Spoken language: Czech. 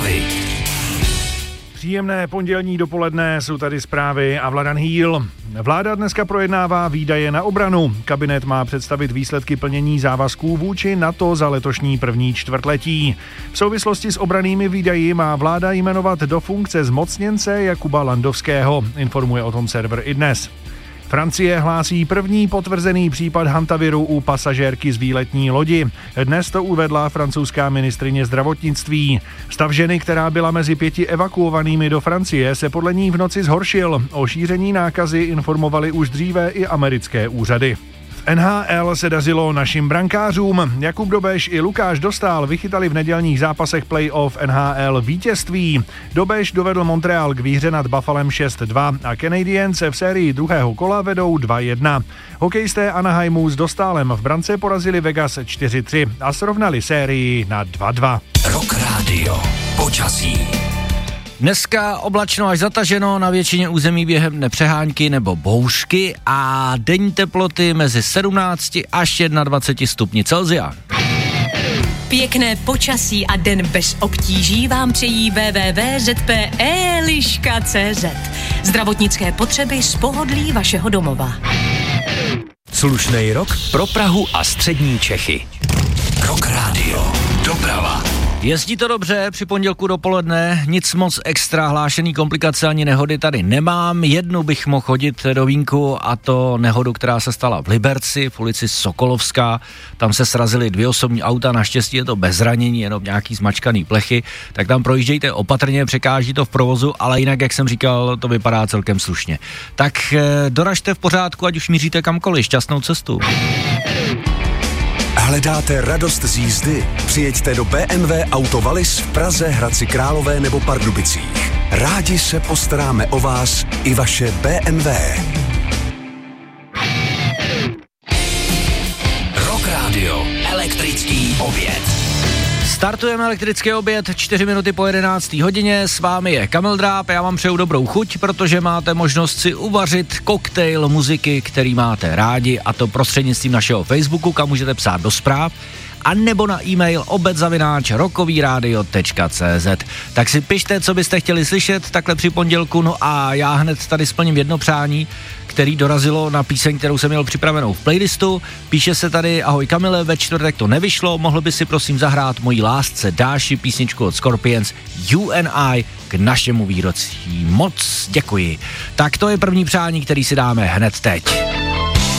zprávy. Příjemné pondělní dopoledne, jsou tady zprávy a Vladan Hýl. Vláda dneska projednává výdaje na obranu. Kabinet má představit výsledky plnění závazků vůči NATO za letošní první čtvrtletí. V souvislosti s obrannými výdaji má vláda jmenovat do funkce zmocněnce Jakuba Landovského, informuje o tom server iDnes. Francie hlásí první potvrzený případ hantaviru u pasažérky z výletní lodi. Dnes to uvedla francouzská ministryně zdravotnictví. Stav ženy, která byla mezi 5 evakuovanými do Francie, se podle ní v noci zhoršil. O šíření nákazy informovali už dříve i americké úřady. NHL se dařilo našim brankářům. Jakub Dobeš i Lukáš Dostál vychytali v nedělních zápasech playoff NHL vítězství. Dobeš dovedl Montreal k výhře nad Buffalem 6-2 a Canadiens se v sérii druhého kola vedou 2-1. Hokejisté Anaheimu s Dostálem v brance porazili Vegas 4-3 a srovnali sérii na 2-2. Rock Radio. Počasí. Dneska oblačno až zataženo, na většině území během dne přehánky nebo bouřky a denní teploty mezi 17 až 21 stupni Celsia. Pěkné počasí a den bez obtíží vám přejí www.zpe.liška.cz. Zdravotnické potřeby z pohodlí vašeho domova. Slušnej rok pro Prahu a střední Čechy. Rock Radio. Doprava. Jezdí to dobře, při pondělku dopoledne, nic moc extra, hlášený komplikace ani nehody tady nemám. Jednu bych mohl chodit do vínku a to nehodu, která se stala v Liberci, v ulici Sokolovská. Tam se srazily 2 osobní auta, naštěstí je to bez zranění, jenom nějaký zmačkaný plechy, tak tam projíždějte opatrně, překáží to v provozu, ale jinak, jak jsem říkal, to vypadá celkem slušně. Tak doražte v pořádku, ať už míříte kamkoliv, šťastnou cestu. Hledáte radost z jízdy? Přijeďte do BMW Auto Wallis v Praze, Hradci Králové nebo Pardubicích. Rádi se postaráme o vás i vaše BMW. Rock Radio. Elektrický oběd. Startujeme elektrický oběd 4 minuty po 11. hodině, s vámi je Kamil Dráb, já vám přeju dobrou chuť, protože máte možnost si uvařit koktejl muziky, který máte rádi, a to prostřednictvím našeho Facebooku, kam můžete psát do zpráv, a nebo na e-mail obed@rockovyradio.cz. Tak si pište, co byste chtěli slyšet takhle při pondělku, no a já hned tady splním jedno přání, který dorazilo na píseň, kterou jsem měl připravenou v playlistu. Píše se tady: ahoj Kamile, ve čtvrtek to nevyšlo, mohl by si prosím zahrát mojí lásce Dáši písničku od Scorpions You and I k našemu výročí. Moc děkuji. Tak to je první přání, který si dáme hned teď.